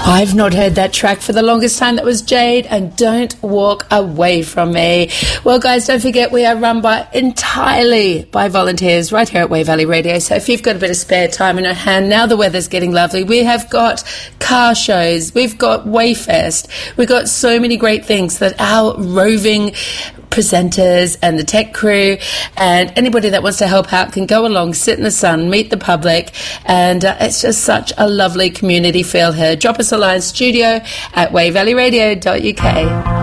I've not heard that track for the longest time. That was Jade and Don't Walk Away From Me. Well, guys, don't forget we are run entirely by volunteers right here at Way Valley Radio. So if you've got a bit of spare time in your hand, now the weather's getting lovely, we have got car shows, we've got Wayfest, we've got so many great things that our roving presenters and the tech crew and anybody that wants to help out can go along, sit in the sun, meet the public, and it's just such a lovely community feel here. Drop us a line, studio@wayvalleyradio.uk.